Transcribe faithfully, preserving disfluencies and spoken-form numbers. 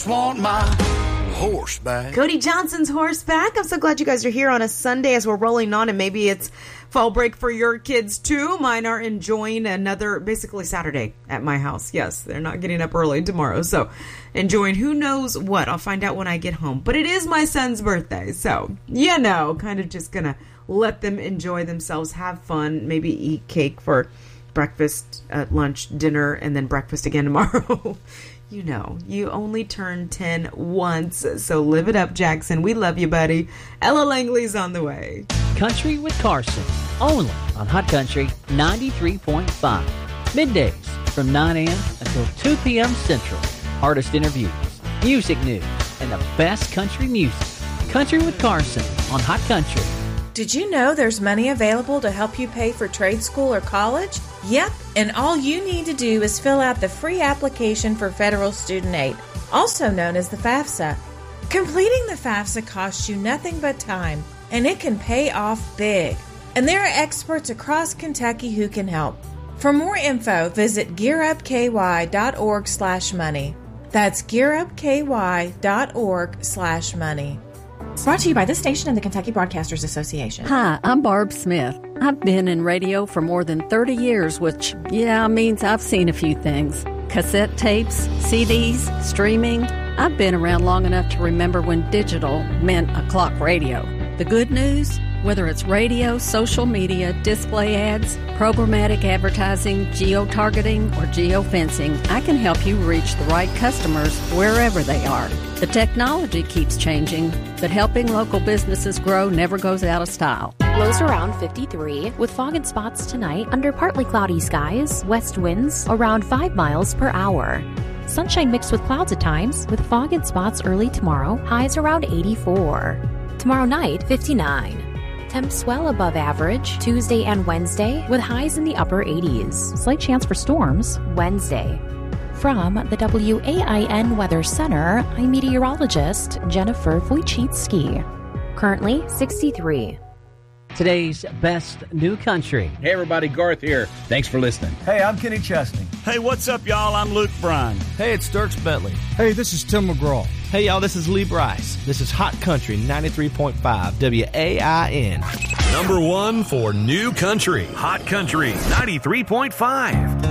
Want my horseback. Cody Johnson's horseback. I'm so glad you guys are here on a Sunday as we're rolling on, and maybe it's fall break for your kids too. Mine are enjoying another, basically Saturday at my house. Yes, they're not getting up early tomorrow, so enjoying who knows what. I'll find out when I get home. But it is my son's birthday, so, you know, kind of just gonna let them enjoy themselves, have fun, maybe eat cake for breakfast, uh, lunch, dinner, and then breakfast again tomorrow. You know, you only turn ten once, so live it up, Jackson. We love you, buddy. Ella Langley's on the way. Country with Carson, only on Hot Country ninety-three point five. Middays from nine a.m. until two p.m. Central. Artist interviews, music news, and the best country music. Country with Carson on Hot Country. Did you know there's money available to help you pay for trade school or college? Yep, and all you need to do is fill out the free application for federal student aid, also known as the FAFSA. Completing the FAFSA costs you nothing but time, and it can pay off big. And there are experts across Kentucky who can help. For more info, visit gearupky.org slash money. That's gearupky.org slash money. Brought to you by this station and the Kentucky Broadcasters Association. Hi, I'm Barb Smith. I've been in radio for more than thirty years, which, yeah, means I've seen a few things. Cassette tapes, C Ds, streaming. I've been around long enough to remember when digital meant a clock radio. The good news? Whether it's radio, social media, display ads, programmatic advertising, geo-targeting, or geo-fencing, I can help you reach the right customers wherever they are. The technology keeps changing, but helping local businesses grow never goes out of style. Lows around fifty-three with fog and spots tonight under partly cloudy skies, west winds around five miles per hour. Sunshine mixed with clouds at times with fog and spots early tomorrow, highs around eighty-four. Tomorrow night, fifty-nine. Temps well above average Tuesday and Wednesday with highs in the upper eighties. Slight chance for storms Wednesday. From the W A I N Weather Center, I'm meteorologist Jennifer Wojcicki. Currently sixty-three. Today's best new country. Hey everybody, Garth here. Thanks for listening. Hey, I'm Kenny Chesney. Hey, what's up, y'all? I'm Luke Bryan. Hey, it's Dirks Bentley. Hey, this is Tim McGraw. Hey, y'all, this is Lee Bryce. This is Hot Country ninety-three point five W A I N. Number one for new country. Hot Country ninety-three point five.